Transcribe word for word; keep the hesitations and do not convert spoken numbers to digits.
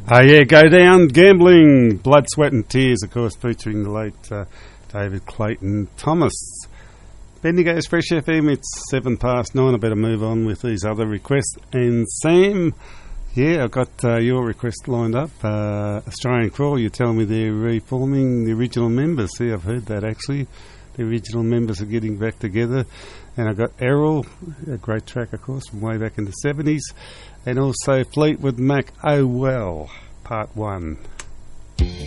Oh yeah, Go Down Gambling, Blood, Sweat and Tears, of course, featuring the late uh, David Clayton Thomas. Bendigo's Fresh F M, it's seven past nine. I better move on with these other requests. And Sam, yeah, I've got uh, your request lined up. Uh, Australian Crawl, you're telling me they're reforming the original members. See, I've heard that actually. The original members are getting back together. And I've got Errol, a great track, of course, from way back in the seventies. And also Fleetwood Mac, Oh Well, Part one.